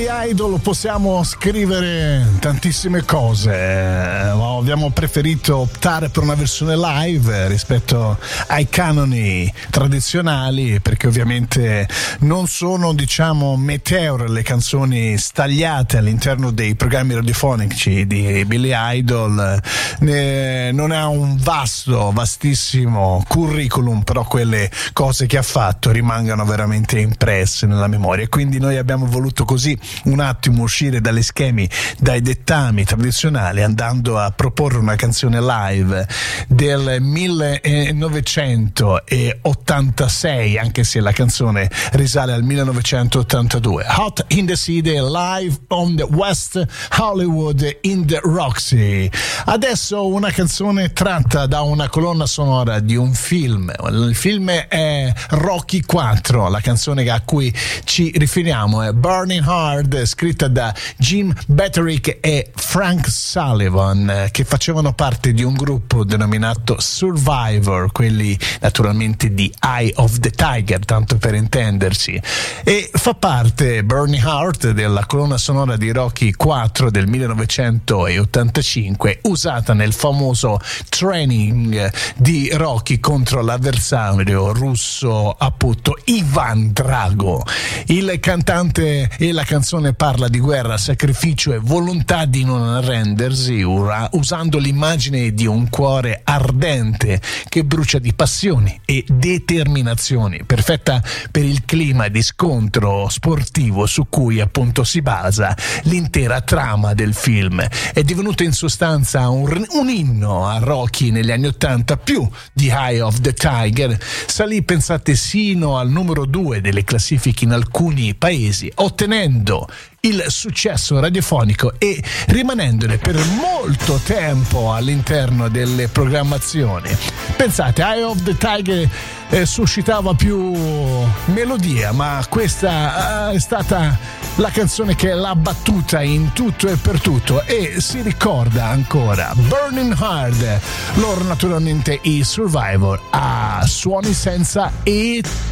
Idol possiamo scrivere tantissime cose, ma abbiamo preferito optare per una versione live rispetto ai canoni tradizionali, perché ovviamente non sono, diciamo, meteore le canzoni stagliate all'interno dei programmi radiofonici di Billy Idol. Non ha un vastissimo curriculum, però quelle cose che ha fatto rimangono veramente impresse nella memoria, e quindi noi abbiamo voluto così un attimo uscire dagli schemi, dai dettami tradizionali, andando a proporre una canzone live del 1986, anche se la canzone risale al 1982. Hot in the City, live on the West Hollywood in the Roxy. Adesso una canzone tratta da una colonna sonora di un film. Il film è Rocky 4, la canzone a cui ci riferiamo è Burning Hard, scritta da Jim Batterick e Frank Sullivan, che facevano parte di un gruppo denominato Survivor, quelli naturalmente di Eye of the Tiger, tanto per intenderci, e fa parte Burning Heart della colonna sonora di Rocky 4 del 1985, usata nel famoso training di Rocky contro l'avversario russo, appunto Ivan Drago. Il cantante e la canzone parla di guerra, sacrificio e volontà di non arrendersi, usando l'immagine di un cuore ardente che brucia di passioni e determinazioni, perfetta per il clima di scontro sportivo su cui appunto si basa l'intera trama del film. È divenuto in sostanza un inno a Rocky negli anni '80, più di Eye of the Tiger. Salì, pensate, sino al numero 2 delle classifiche in alcuni paesi, ottenendo il successo radiofonico e rimanendone per molto tempo all'interno delle programmazioni. Pensate, Eye of the Tiger suscitava più melodia, ma questa è stata la canzone che l'ha battuta in tutto e per tutto, e si ricorda ancora. Burning Hard, loro naturalmente i Survivor, a suoni senza